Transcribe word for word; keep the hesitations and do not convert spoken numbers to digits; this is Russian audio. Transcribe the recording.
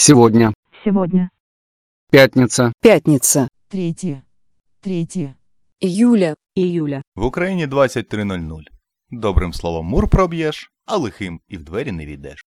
Сегодня. Сегодня. Пятница. Пятница. Третье. Третье. Июля. Июля. В Україні двадцять три нуль нуль. Добрим словом мур проб'єш, а лихим і в двері не війдеш.